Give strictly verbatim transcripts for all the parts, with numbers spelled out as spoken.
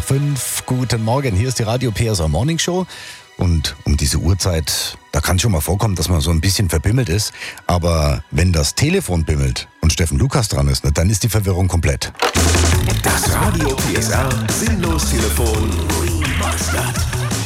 fünf. Guten Morgen, hier ist die Radio P S A Morning Show. Und um diese Uhrzeit, da kann es schon mal vorkommen, dass man so ein bisschen verbimmelt ist. Aber wenn das Telefon bimmelt und Steffen Lukas dran ist, ne, dann ist die Verwirrung komplett. Das Radio P S R Sinnlos-Telefon Remastered.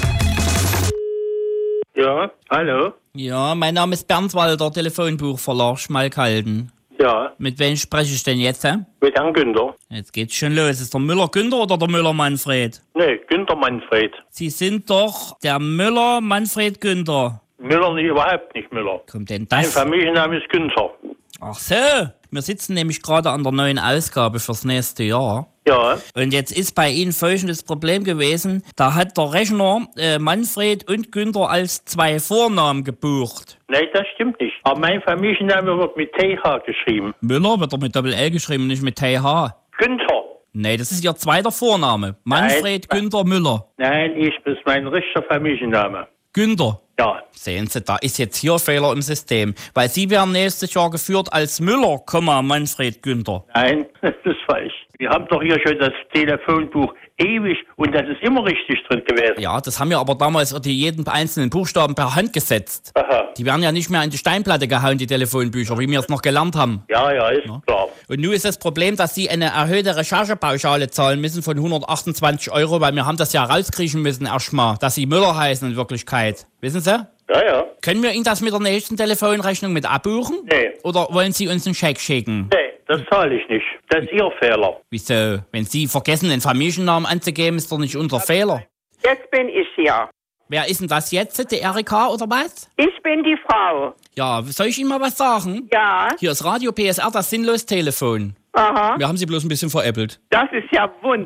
Ja, hallo? Ja, mein Name ist Bernd Walter, Telefonbuchverlag Schmalkalden. Ja, Mit wem spreche ich denn jetzt, hä? mit Herrn Günther. Jetzt geht's schon los. Ist der Müller Günther oder der Müller Manfred? Nee, Günther Manfred. Sie sind doch der Müller Manfred Günther. Müller nicht, überhaupt nicht Müller. Kommt denn Mein das? Familienname ist Günther. Ach so. Wir sitzen nämlich gerade an der neuen Ausgabe fürs nächste Jahr. Ja, Und jetzt ist bei Ihnen folgendes Problem gewesen. Da hat der Rechner äh, Manfred und Günther als zwei Vornamen gebucht. nee, das stimmt nicht. Aber mein Familienname wird mit T H geschrieben. Müller wird doch mit Doppel-L geschrieben, nicht mit T H. Günther. Nee, das ist Ihr zweiter Vorname. Manfred Nein. Günther Müller. Nein, ich bin mein richtiger Familienname. Günther. Ja, Sehen Sie, da ist jetzt hier Fehler im System. Weil Sie werden nächstes Jahr geführt als Müller, Manfred Günther. nein, das ist falsch. Wir haben doch hier schon das Telefonbuch ewig und das ist immer richtig drin gewesen. Ja, das haben wir aber damals die jeden einzelnen Buchstaben per Hand gesetzt. Aha. Die werden ja nicht mehr an die Steinplatte gehauen, die Telefonbücher, wie wir es noch gelernt haben. Ja, ja, ist klar. Und nun ist das Problem, dass Sie eine erhöhte Recherchepauschale zahlen müssen von hundertachtundzwanzig Euro, weil wir haben das ja rauskriechen müssen erstmal, dass Sie Müller heißen in Wirklichkeit. Wissen Sie? Ja, ja. Können wir Ihnen das mit der nächsten Telefonrechnung mit abbuchen? Nee. Oder wollen Sie uns einen Scheck schicken? Nee, das zahle ich nicht. Das ist Ihr Fehler. Wieso? Wenn Sie vergessen, den Familiennamen anzugeben, ist doch nicht unser Fehler. Jetzt bin ich hier. Wer ist denn das jetzt? Die Erika oder was? Ich bin die Frau. Ja, soll ich Ihnen mal was sagen? Ja. Hier ist Radio P S R, das Sinnlos-Telefon. Aha. Wir haben Sie bloß ein bisschen veräppelt. Das ist ja wunderbar.